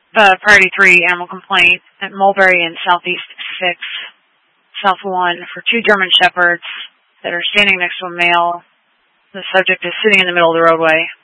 Priority 3 animal complaint at Mulberry and Southeast 6, South 1, for 2 German Shepherds that are standing next to a male. The subject is sitting in the middle of the roadway.